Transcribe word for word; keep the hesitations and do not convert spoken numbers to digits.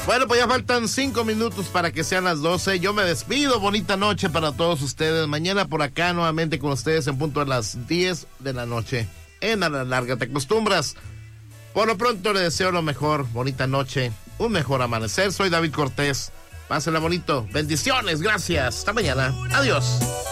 Bueno, pues ya faltan cinco minutos para que sean las doce. Yo me despido. Bonita noche para todos ustedes. Mañana por acá nuevamente con ustedes en punto a las diez de la noche. En A la Larga Te Acostumbras. Por lo pronto le deseo lo mejor. Bonita noche. Un mejor amanecer. Soy David Cortés. Pásenla bonito. Bendiciones. Gracias. Hasta mañana. Adiós.